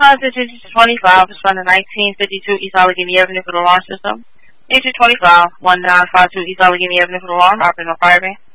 525, respond to 1952 East Allegheny Avenue for the alarm system. 1825, 1952 East Allegheny Avenue for the alarm, operating on fire ban.